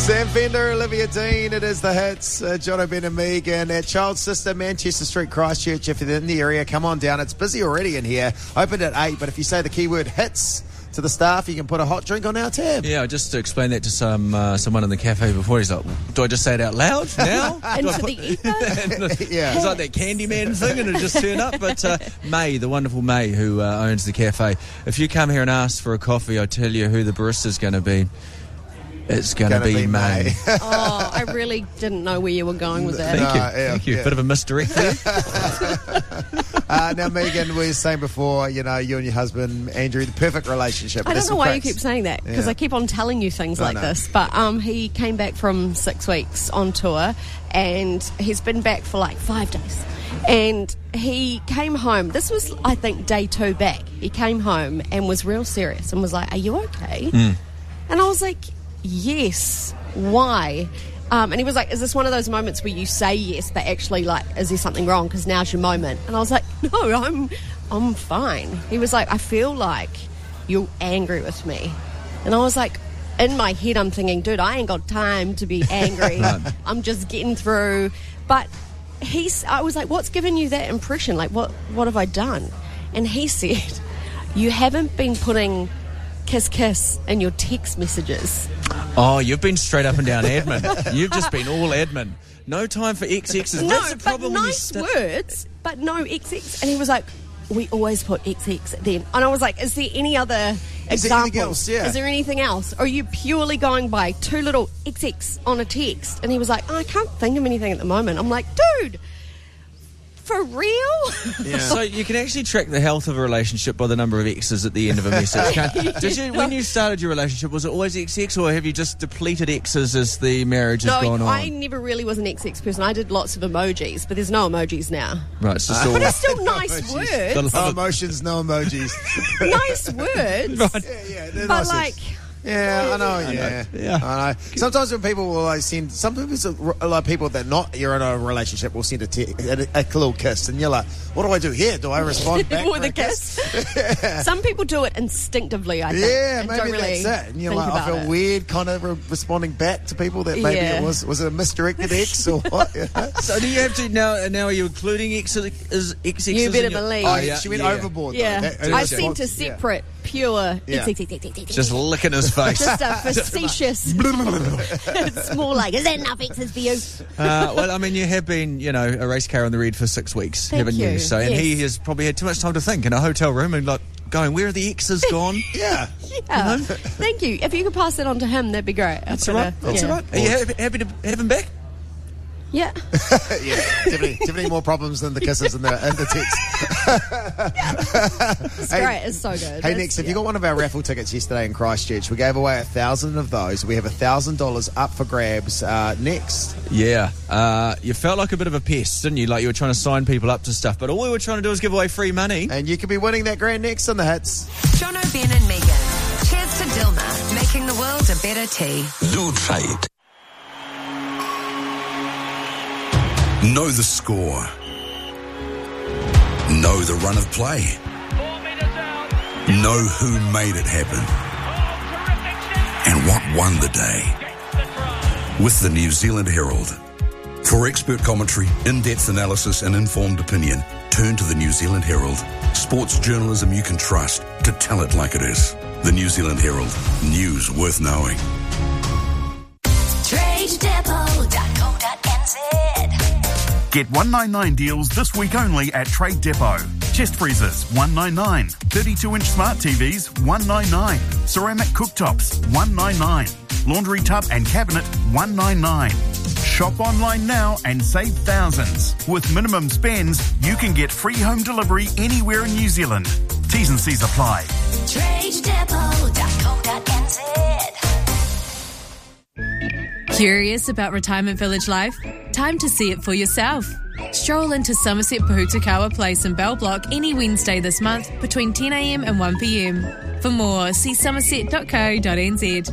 Sam Fender, Olivia Dean, it is the hits. Jono, Ben and Megan at Child's Sister, Manchester Street, Christchurch. If you're in the area, come on down. It's busy already in here. Opened at 8, but if you say the keyword hits to the staff, you can put a hot drink on our tab. Yeah, just to explain that to someone in the cafe before, he's like, do I just say it out loud now? Into the ether? Yeah. It's like that Candyman thing and it just turned up. But May, the wonderful May, who owns the cafe, if you come here and ask for a coffee, I tell you who the barista's going to be. It's going to be May. Oh, I really didn't know where you were going with that. Thank you. Bit of a misdirect there. Now, Megan, we were saying before, you know, you and your husband, Andrew, the perfect relationship. I don't know why you keep saying that, because I keep on telling you things like this. But he came back from 6 weeks on tour, and he's been back for like 5 days. And he came home. This was, I think, day 2 back. He came home and was real serious and was like, "Are you okay?" And I was like, "Yes." Why? And he was like, "Is this one of those moments where you say yes, but actually, like, is there something wrong? Because now's your moment." And I was like, "No, I'm fine." He was like, "I feel like you're angry with me." And I was like, in my head, I'm thinking, dude, I ain't got time to be angry. I'm just getting through. But I was like, "What's given you that impression? Like, what have I done?" And he said, "You haven't been putting kiss kiss in your text messages." Oh, you've been straight up and down admin. You've just been all admin. No time for XXs. No, That's the problem but nice words, but no XX. And he was like, "We always put XX at the end." And I was like, "Is there any other example? Else? Yeah. Is there anything else? Or are you purely going by 2 little XX on a text?" And he was like, "Oh, I can't think of anything at the moment." I'm like, "Dude, for real?" Yeah. So you can actually track the health of a relationship by the number of X's at the end of a message. Did you, when you started your relationship, was it always XX, or have you just depleted X's as the marriage has gone on? I never really was an XX person. I did lots of emojis, but there's no emojis now. Right, it's just all... But it's still nice words. No emotions, no emojis. Nice words. Right. Yeah, they're But nice. like... Yeah, I know. I know. Sometimes when people will like send, some people, like people that not you're in a relationship will send a little kiss, and you're like, "What do I do here? Do I respond back with a kiss?" Some people do it instinctively, I think. Yeah, and maybe don't really that's it. And you're think like, I about feel it. weird, kind of responding back to people that maybe it was it a misdirected X or what? You know? So do you have to now? Are you including XXs? You better believe. Oh, yeah, she went overboard. Yeah, Though. I sent a separate, pure. Just licking his face. Just a facetious. It's more like, is that enough X's for you? Well, I mean, you have been, a race car on the red for 6 weeks, haven't you? So, and he has probably had too much time to think in a hotel room and going, where are the X's gone? Yeah. Yeah. Thank you. If you could pass that on to him, that'd be great. That's all right. That's all right. Are you happy to have him back? Yeah. Yeah, definitely more problems than the kisses and the text. It's great. It's so good. Hey, Nix, if you got one of our raffle tickets yesterday in Christchurch, we gave away 1,000 of those. We have $1,000 up for grabs next. Yeah. You felt like a bit of a pest, didn't you? Like you were trying to sign people up to stuff, but all we were trying to do was give away free money. And you could be winning that grand next on the hits. Jono, Ben and Megan. Cheers to Dilma, making the world a better tea. Zoo Trade. Know the score. Know the run of play. 4 meters out. Know who made it happen. And what won the day. With the New Zealand Herald. For expert commentary, in-depth analysis and informed opinion, turn to the New Zealand Herald. Sports journalism you can trust to tell it like it is. The New Zealand Herald. News worth knowing. TradeDepot.co.nz. Get 199 deals this week only at Trade Depot. Chest freezers, $199. 32-inch smart TVs, $199. Ceramic cooktops, $199. Laundry tub and cabinet, $199. Shop online now and save thousands. With minimum spends, you can get free home delivery anywhere in New Zealand. T's and C's apply. TradeDepot.co.nz. Curious about retirement village life? Time to see it for yourself. Stroll into Somerset Pohutukawa Place in Bell Block any Wednesday this month between 10am and 1pm. For more, see somerset.co.nz.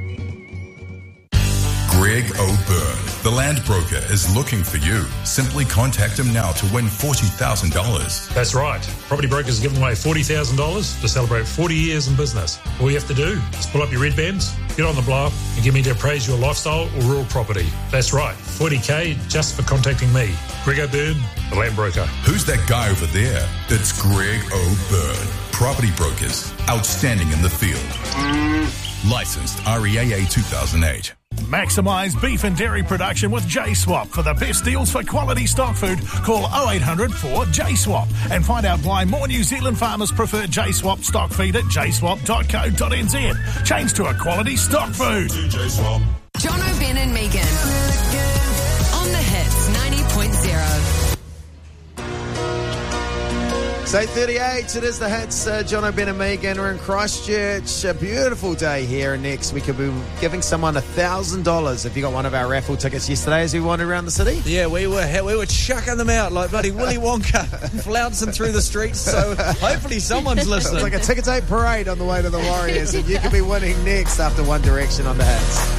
Greg O'Byrne, the land broker, is looking for you. Simply contact him now to win $40,000. That's right. Property Brokers is giving away $40,000 to celebrate 40 years in business. All you have to do is pull up your red bands, Get on the blower and get me to appraise your lifestyle or rural property. That's right, $40K just for contacting me. Greg O'Byrne, the Land Broker. Who's that guy over there? It's Greg O'Byrne. Property brokers. Outstanding in the field. Licensed REAA 2008. Maximise beef and dairy production with J-Swap. For the best deals for quality stock food, call 0800 4 J-Swap and find out why more New Zealand farmers prefer J-Swap stock feed at jswap.co.nz. Change to a quality stock food. John O'Byrne and Megan on the Hits 90.0. It's 8:38. It is the Hits. John O'Byrne and Megan. We're in Christchurch. A beautiful day here. And next we could be giving someone $1,000 if you got one of our raffle tickets yesterday as we wandered around the city. Yeah, we were chucking them out like bloody Willy Wonka, flouncing through the streets. So hopefully someone's listening. It's like a ticker tape parade on the way to the Warriors, and you could be winning next after One Direction on the Hits.